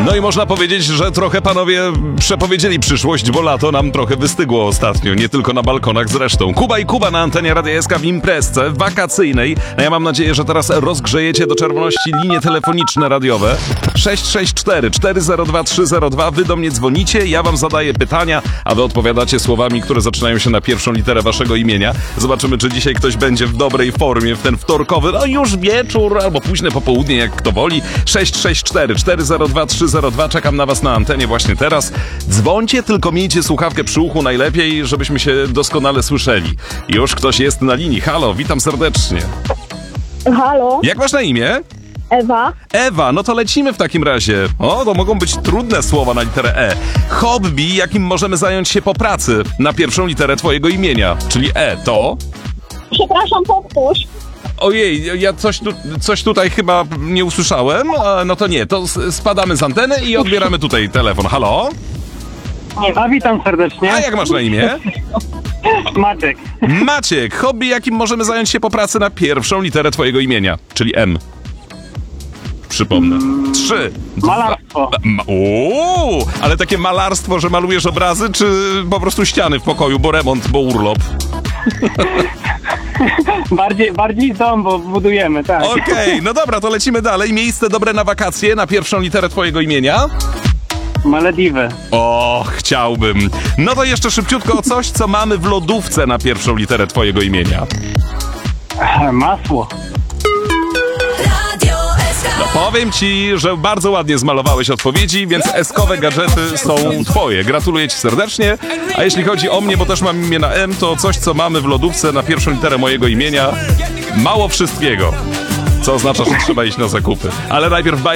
No i można powiedzieć, że trochę panowie przepowiedzieli przyszłość, bo lato nam trochę wystygło ostatnio, nie tylko na balkonach zresztą. Kuba i Kuba na antenie Radia SK w imprezce wakacyjnej. A ja mam nadzieję, że teraz rozgrzejecie do czerwoności linie telefoniczne radiowe. 664 402 302. Wy do mnie dzwonicie, ja wam zadaję pytania, a wy odpowiadacie słowami, które zaczynają się na pierwszą literę waszego imienia. Zobaczymy, czy dzisiaj ktoś będzie w dobrej formie w ten wtorkowy, no już wieczór, albo późne popołudnie, jak kto woli. 664 402 302. Czekam na was na antenie właśnie teraz. Dzwońcie, tylko miejcie słuchawkę przy uchu najlepiej, żebyśmy się doskonale słyszeli. Już ktoś jest na linii. Halo, witam serdecznie. Halo, Jak masz na imię? Ewa. Ewa, no to lecimy w takim razie. O, to mogą być trudne słowa na literę E. Hobby, jakim możemy zająć się po pracy, na pierwszą literę twojego imienia, czyli E, to... Przepraszam, powtórz. Ojej, ja coś tutaj chyba nie usłyszałem. No to nie, to spadamy z anteny i odbieramy tutaj telefon. Halo? A witam serdecznie. A jak masz na imię? Maciek. Maciek, hobby, jakim możemy zająć się po pracy na pierwszą literę twojego imienia, czyli M. Przypomnę. 3. Malarstwo. Ale takie malarstwo, że malujesz obrazy, czy po prostu ściany w pokoju, bo remont, bo urlop? Bardziej dom, bo budujemy, tak. Okej, no dobra, to lecimy dalej. Miejsce dobre na wakacje, na pierwszą literę twojego imienia? Malediwy. O, chciałbym. No to jeszcze szybciutko o coś, co mamy w lodówce na pierwszą literę twojego imienia. Masło. No powiem ci, że bardzo ładnie zmalowałeś odpowiedzi, więc eskowe gadżety są twoje. Gratuluję ci serdecznie. A jeśli chodzi o mnie, bo też mam imię na M, to coś, co mamy w lodówce na pierwszą literę mojego imienia. Mało wszystkiego. Co oznacza, że trzeba iść na zakupy. Ale najpierw